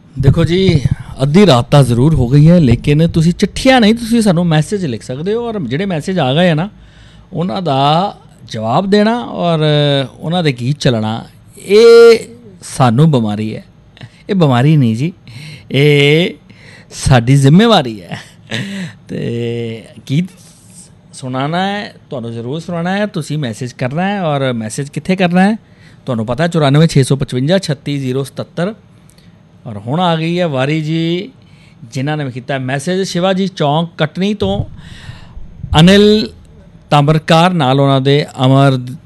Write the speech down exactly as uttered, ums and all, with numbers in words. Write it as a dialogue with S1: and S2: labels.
S1: ਦੇਖੋ ਜੀ, ਅੱਧੀ ਰਾਤ ਤਾਂ ਜ਼ਰੂਰ ਹੋ ਗਈ ਹੈ, ਲੇਕਿਨ ਤੁਸੀਂ ਚਿੱਠੀਆਂ ਨਹੀਂ, ਤੁਸੀਂ ਸਾਨੂੰ ਮੈਸੇਜ ਲਿਖ ਸਕਦੇ ਹੋ, ਔਰ ਜਿਹੜੇ ਮੈਸੇਜ ਆ ਗਏ ਆ ਨਾ ਉਹਨਾਂ ਦਾ ਜਵਾਬ ਦੇਣਾ ਔਰ ਉਹਨਾਂ ਦੇ ਗੀਤ ਚੱਲਣਾ, ਇਹ ਸਾਨੂੰ ਬਿਮਾਰੀ ਹੈ। ਇਹ ਬਿਮਾਰੀ ਨਹੀਂ ਜੀ, ਇਹ ਸਾਡੀ ਜ਼ਿੰਮੇਵਾਰੀ ਹੈ। ਅਤੇ ਗੀਤ ਸੁਣਾਉਣਾ ਹੈ, ਤੁਹਾਨੂੰ ਜ਼ਰੂਰ ਸੁਣਾਉਣਾ ਹੈ। ਤੁਸੀਂ ਮੈਸੇਜ ਕਰਨਾ ਹੈ, ਔਰ ਮੈਸੇਜ ਕਿੱਥੇ ਕਰਨਾ ਹੈ ਤੁਹਾਨੂੰ ਪਤਾ, ਚੁਰਾਨਵੇਂ ਛੇ ਸੌ ਪਚਵੰਜਾ ਛੱਤੀ ਜ਼ੀਰੋ ਸਤੱਤਰ। ਔਰ ਹੁਣ ਆ ਗਈ ਹੈ ਵਾਰੀ ਜੀ ਜਿਨ੍ਹਾਂ ਨੇ ਕੀਤਾ ਮੈਸੇਜ, ਸ਼ਿਵਾਜੀ ਚੌਂਕ ਕਟਨੀ ਤੋਂ ਅਨਿਲ ਤਾਂਬਰਕਾਰ, ਨਾਲ ਉਹਨਾਂ ਦੇ ਅਮਰ